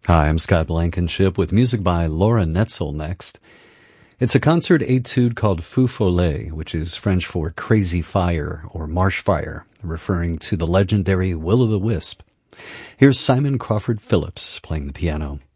Hi, I'm Scott Blankenship with music by Laura Netzel next. It's a concert etude called Feu Follet, which is French for crazy fire or marsh fire, referring to the legendary Will-o'-the-Wisp. Here's Simon Crawford Phillips playing the piano.